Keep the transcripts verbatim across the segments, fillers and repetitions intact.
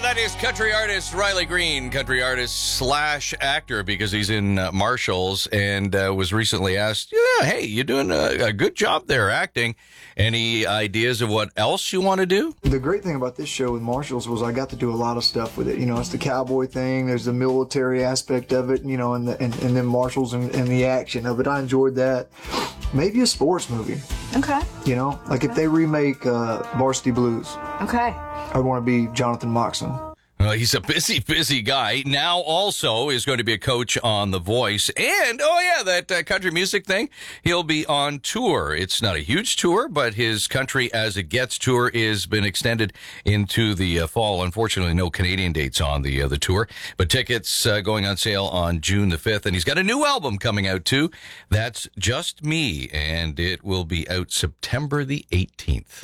that is country artist Riley Green, country artist slash actor, because he's in uh, Marshalls, and uh, was recently asked, yeah, hey, you're doing a, a good job there acting. Any ideas of what else you want to do? The great thing about this show with Marshalls was I got to do a lot of stuff with it. You know, it's the cowboy thing, there's the military aspect of it, you know, and, the, and, and then Marshalls and, and the action of it. I enjoyed that. Maybe a sports movie. Okay. You know, like if they remake uh, Varsity Blues. Okay. I'd want to be Jonathan Moxon. Well, he's a busy, busy guy. Now also is going to be a coach on The Voice. And, oh yeah, that uh, country music thing, he'll be on tour. It's not a huge tour, but his Country As It Gets tour has been extended into the uh, fall. Unfortunately, no Canadian dates on the uh, the tour, but tickets uh, going on sale on June the fifth. And he's got a new album coming out too. That's Just Me, and it will be out September the eighteenth.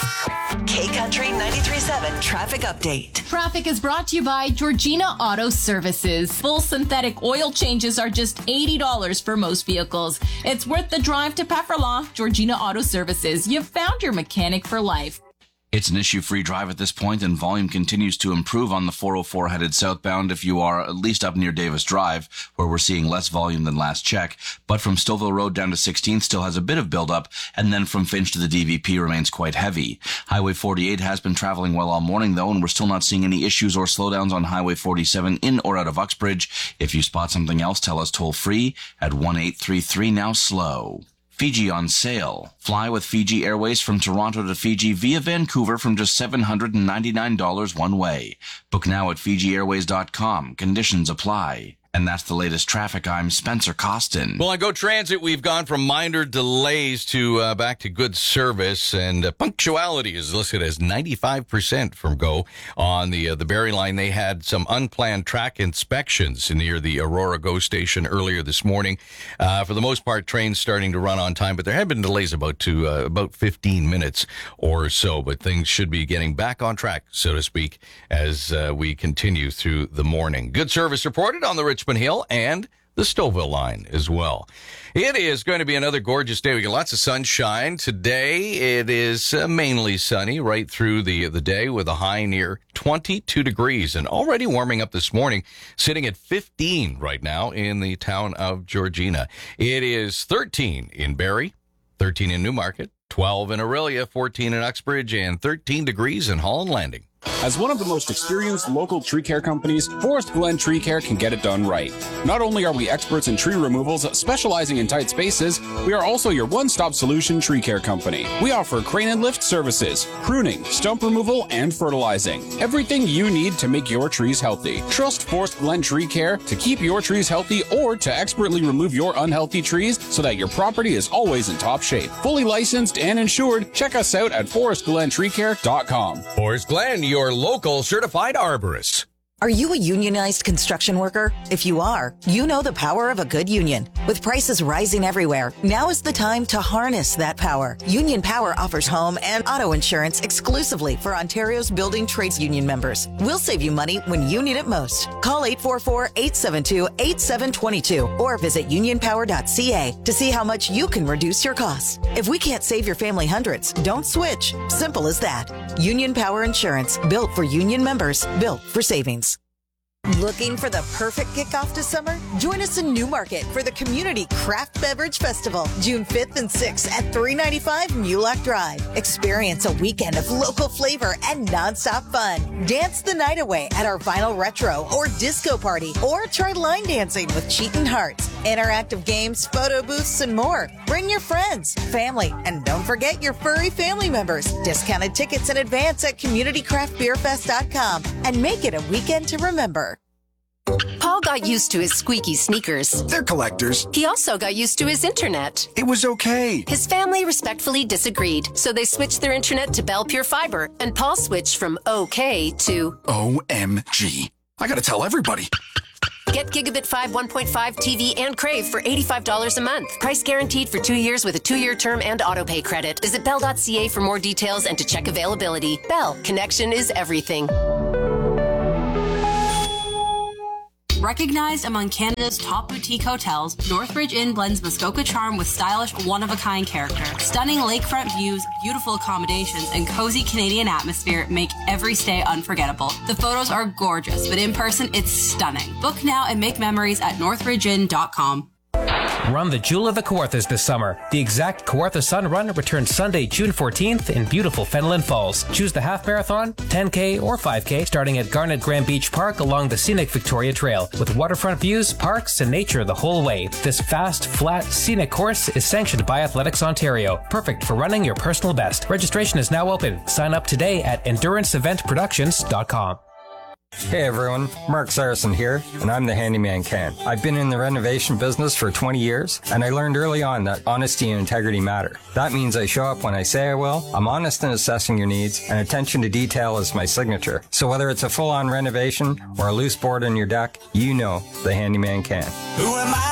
K-Country ninety-three point seven Traffic Update. Traffic is brought to you by Georgina Auto Services. Full synthetic oil changes are just eighty dollars for most vehicles. It's worth the drive to Pefferlaw. Georgina Auto Services. You've found your mechanic for life. It's an issue-free drive at this point, and volume continues to improve on the four oh four headed southbound if you are at least up near Davis Drive, where we're seeing less volume than last check. But from Stouffville Road down to sixteenth still has a bit of build-up, and then from Finch to the D V P remains quite heavy. Highway forty-eight has been traveling well all morning, though, and we're still not seeing any issues or slowdowns on Highway forty-seven in or out of Uxbridge. If you spot something else, tell us toll-free at one eight three three now slow. Fiji on sale. Fly with Fiji Airways from Toronto to Fiji via Vancouver from just seven hundred ninety-nine dollars one way. Book now at Fiji Airways dot com. Conditions apply. And that's the latest traffic. I'm Spencer Costin. Well, on Go Transit, we've gone from minor delays to uh, back to good service, and uh, punctuality is listed as ninety-five percent from Go. On the uh, the Barrie line, they had some unplanned track inspections near the Aurora Go station earlier this morning. Uh, for the most part, trains starting to run on time, but there have been delays about to uh, about fifteen minutes or so. But things should be getting back on track, so to speak, as uh, we continue through the morning. Good service reported on the Richmond Hill and the Stouffville line as well. It is going to be another gorgeous day. We get lots of sunshine today. It is uh, mainly sunny right through the the day with a high near twenty-two degrees, and already warming up this morning, sitting at fifteen right now in the town of Georgina. It is thirteen in Barrie, thirteen in Newmarket, twelve in Orillia, fourteen in Uxbridge, and thirteen degrees in Holland Landing. As one of the most experienced local tree care companies, Forest Glen Tree Care can get it done right. Not only are we experts in tree removals specializing in tight spaces, we are also your one-stop solution tree care company. We offer crane and lift services, pruning, stump removal, and fertilizing. Everything you need to make your trees healthy. Trust Forest Glen Tree Care to keep your trees healthy or to expertly remove your unhealthy trees so that your property is always in top shape. Fully licensed and insured, check us out at forest glen tree care dot com. Forest Glen, your local certified arborist. Are you a unionized construction worker? If you are, you know the power of a good union. With prices rising everywhere, now is the time to harness that power. Union Power offers home and auto insurance exclusively for Ontario's building trades union members. We'll save you money when you need it most. Call eight four four, eight seven two, eight seven two two or visit union power dot c a to see how much you can reduce your costs. If we can't save your family hundreds, don't switch. Simple as that. Union Power Insurance, built for union members, built for savings. Looking for the perfect kickoff to summer? Join us in Newmarket for the Community Craft Beverage Festival, June fifth and sixth at three ninety-five Mulak Drive. Experience a weekend of local flavor and nonstop fun. Dance the night away at our vinyl retro or disco party, or try line dancing with Cheatin' Hearts. Interactive games, photo booths, and more. Bring your friends, family, and don't forget your furry family members. Discounted tickets in advance at community craft beer fest dot com and make it a weekend to remember. Paul got used to his squeaky sneakers. They're collectors. He also got used to his internet. It was okay. His family respectfully disagreed, so they switched their internet to Bell Pure Fiber, and Paul switched from okay to O M G. I gotta tell everybody. Get Gigabit five one point five T V and Crave for eighty-five dollars a month. Price guaranteed for two years with a two-year term and auto-pay credit. Visit bell dot c a for more details and to check availability. Bell, connection is everything. Recognized among Canada's top boutique hotels, Northbridge Inn blends Muskoka charm with stylish, one-of-a-kind character. Stunning lakefront views, beautiful accommodations, and cozy Canadian atmosphere make every stay unforgettable. The photos are gorgeous, but in person, it's stunning. Book now and make memories at northbridge inn dot com. Run the Jewel of the Kawarthas this summer. The Exact Kawartha Sun Run returns Sunday, June fourteenth in beautiful Fenelon Falls. Choose the half marathon, ten K, or five K starting at Garnet Grand Beach Park along the scenic Victoria Trail with waterfront views, parks, and nature the whole way. This fast, flat, scenic course is sanctioned by Athletics Ontario. Perfect for running your personal best. Registration is now open. Sign up today at endurance event productions dot com. Hey everyone, Mark Saracen here, and I'm the Handyman Ken. I've been in the renovation business for twenty years, and I learned early on that honesty and integrity matter. That means I show up when I say I will, I'm honest in assessing your needs, and attention to detail is my signature. So whether it's a full-on renovation or a loose board on your deck, you know the Handyman Ken. Who am I?